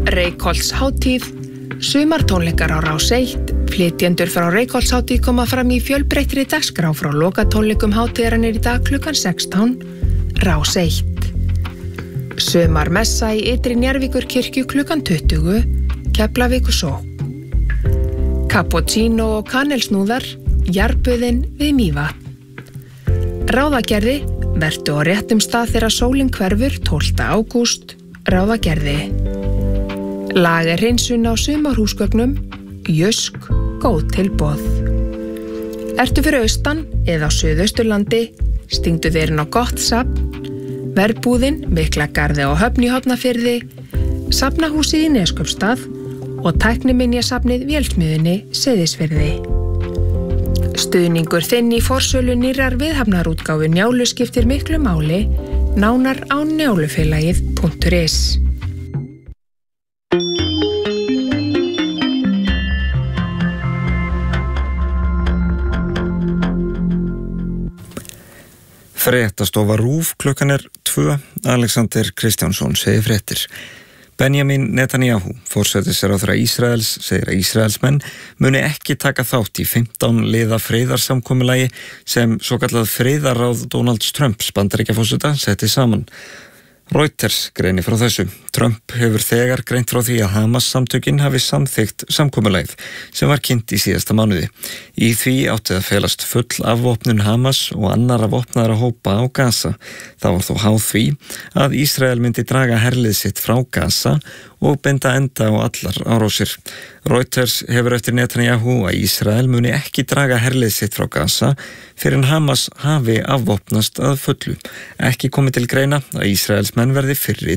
Reykholtshátíð, sumartónleikar á Rás 1, flytjendur frá Reykholtshátíð koma fram í fjölbreyttri dagskrá frá lokatónleikum hátíðarinnar í dag klukkan 16, Rás 1. Sumarmessa í Ytri Njarðvíkurkirkju klukkan 20, Keflavíkursókn. Cappuccino og kanelsnúðar, jarðbuðinn við Mývatn. Ráðagerði, vertu á réttum stað þegar sólin hverfur 12. ágúst, Ráðagerði. Lagerhreinsun á sumarhúsgögnum, Jysk, góð tilboð. Ertu fyrir austan eða á Suðausturlandi, stingdu þér inn á gott safn, Verbúðin, Miklagarði og Höfn í Hornafirði, Safnahúsið í Neskaupstað og Tækniminjasafnið Vélsmiðjunni Seyðisfirði. Stuðningur þinn í forsölu nýrrar viðhafnarútgáfu Njálu skiptir miklu máli, nánar á njálufélagið.is. Fréttastofa RÚV, klukkan 2, Alexander Kristjánsson segir fréttir. Benjamin Netanyahu, forsætisráðherra Ísraels, segir að Ísraelsmenn muni ekki taka þátt í 15 liða friðarsamkomulagi sem svokallað friðarráð Donalds Trumps Bandaríkjaforseta setti saman. Reuters greinir frá þessu. Trump hefur þegar greint frá því að Hamas-samtökin hafi samþykkt samkomulagið sem var kynnt í síðasta mánuði. Í því átti að felast full afvopnun Hamas og annarra vopnaðra hópa á Gaza. Það var þó háð því að Ísrael myndi draga herlið sitt frá Gaza og benda enda á allar árásir. Reuters hefur eftir Netanyahu að Ísrael muni ekki draga herlið sitt frá Gaza fyrir en Hamas hafi afvopnast að fullu. Ekki komið til greina að Ísraelsmenn verði fyrri